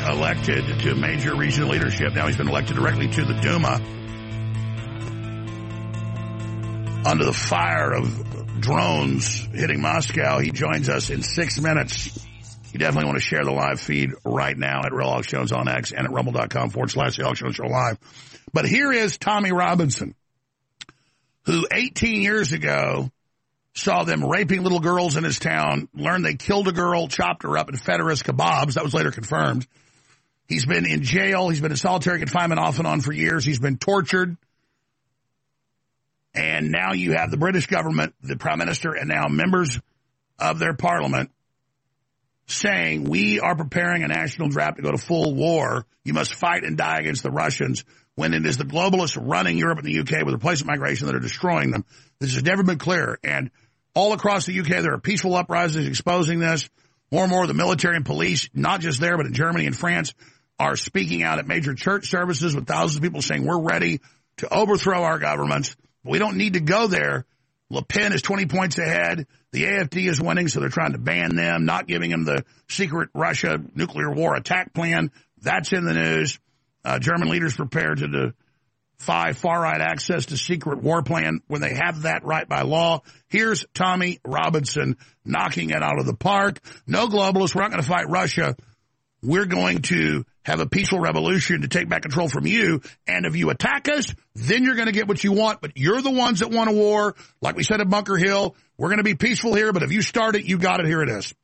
elected to major regional leadership. Now he's been elected directly to the Duma. Under the fire of drones hitting Moscow, he joins us in 6 minutes. You definitely want to share the live feed right now at Real Alex Jones on X and at rumble.com/The Alex Jones Show Live. But here is Tommy Robinson, who 18 years ago saw them raping little girls in his town, learned they killed a girl, chopped her up, and fed her as kebabs. That was later confirmed. He's been in jail. He's been in solitary confinement off and on for years. He's been tortured. And now you have the British government, the Prime Minister, and now members of their parliament saying, we are preparing a national draft to go to full war. You must fight and die against the Russians, when it is the globalists running Europe and the UK with replacement migration that are destroying them. This has never been clearer. And all across the UK, there are peaceful uprisings exposing this. More and more of the military and police, not just there, but in Germany and France, are speaking out at major church services with thousands of people saying, we're ready to overthrow our governments. We don't need to go there. Le Pen is 20 points ahead. The AfD is winning, so they're trying to ban them, not giving them the secret Russia nuclear war attack plan. That's in the news. German leaders prepared to defy far-right access to secret war plan when they have that right by law. Here's Tommy Robinson knocking it out of the park. No globalists. We're not going to fight Russia. We're going to have a peaceful revolution to take back control from you. And if you attack us, then you're going to get what you want. But you're the ones that want a war. Like we said at Bunker Hill, we're going to be peaceful here. But if you start it, you got it. Here it is.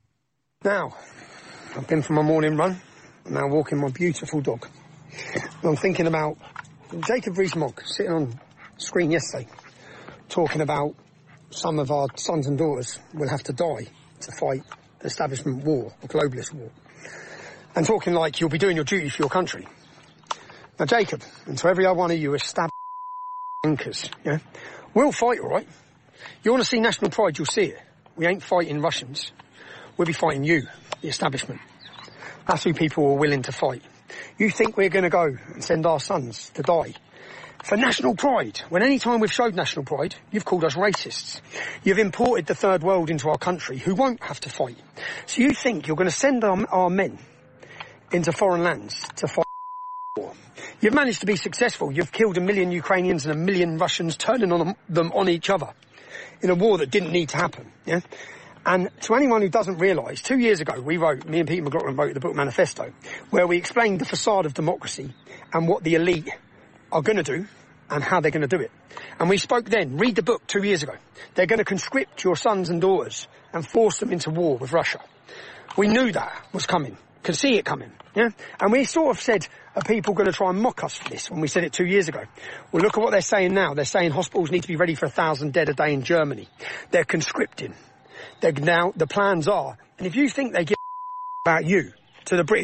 Now, I've been for my morning run. I'm now walking my beautiful dog. And I'm thinking about Jacob Rees-Mogg sitting on screen yesterday talking about some of our sons and daughters will have to die to fight the establishment war, the globalist war. And talking like you'll be doing your duty for your country. Now, Jacob, and to every other one of you established anchors, yeah, we'll fight, all right? You want to see national pride, you'll see it. We ain't fighting Russians. We'll be fighting you, the establishment. That's who people are willing to fight. You think we're going to go and send our sons to die for national pride, when any time we've showed national pride, you've called us racists. You've imported the third world into our country who won't have to fight. So you think you're going to send our men into foreign lands to fight war. You've managed to be successful. You've killed 1 million Ukrainians and 1 million Russians, turning them on each other in a war that didn't need to happen. Yeah. And to anyone who doesn't realise, 2 years ago, me and Peter McLaughlin wrote the book Manifesto, where we explained the facade of democracy and what the elite are going to do and how they're going to do it. And we spoke then, read the book 2 years ago. They're going to conscript your sons and daughters and force them into war with Russia. We knew that was coming, could see it coming, yeah? And we sort of said, are people going to try and mock us for this when we said it 2 years ago? Well, look at what they're saying now. They're saying hospitals need to be ready for 1,000 dead a day in Germany. They're conscripting. The plans are, and if you think they give about you to the British